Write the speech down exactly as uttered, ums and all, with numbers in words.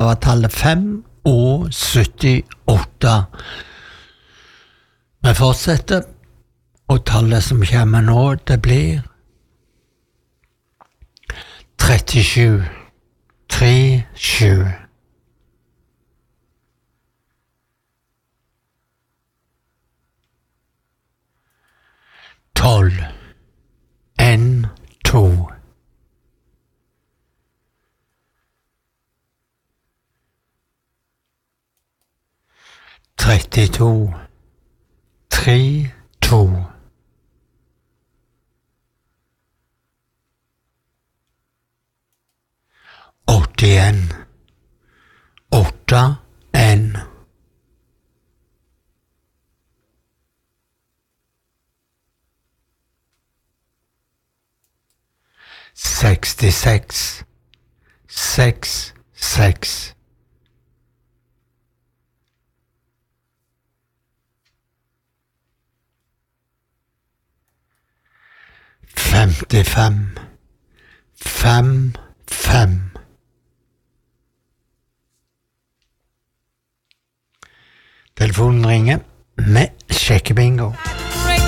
var tallet fem og syttiåtte. Vi fortsetter, og tallet som kommer nå, det blir trettisju, tre, sju. tolv, en, to. trettito, tre, to. åttien, åtte, en. sekstiseks, seks, seks. femtifem, fem, fem. Telefonen ringer med sjekkebingo.